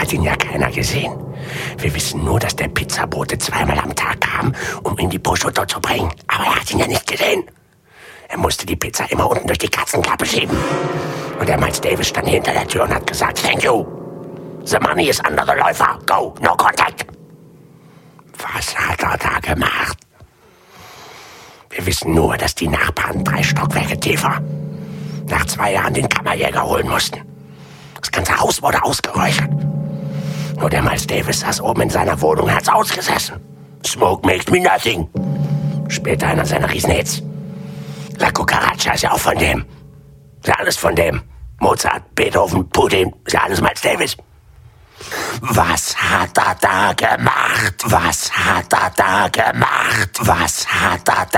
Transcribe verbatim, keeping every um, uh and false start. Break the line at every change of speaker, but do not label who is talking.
hat ihn ja keiner gesehen. Wir wissen nur, dass der Pizzabote zweimal am Tag kam, um ihm die Prosciutto zu bringen. Aber er hat ihn ja nicht gesehen. Er musste die Pizza immer unten durch die Katzenklappe schieben. Und der Miles Davis stand hinter der Tür und hat gesagt, thank you. The money is under the Läufer. Go, no contact. Was hat er da gemacht? Wir wissen nur, dass die Nachbarn drei Stockwerke tiefer nach zwei Jahren den Kammerjäger holen mussten. Das ganze Haus wurde ausgeräuchert. Nur der Miles Davis saß oben in seiner Wohnung und hat's ausgesessen. Smoke makes me nothing. Später einer seiner Riesenhits. La Cucaracha ist ja auch von dem. Ist ja alles von dem. Mozart, Beethoven, Putin, ist ja alles Miles Davis. Was hat er da gemacht? Was hat er da gemacht? Was hat er da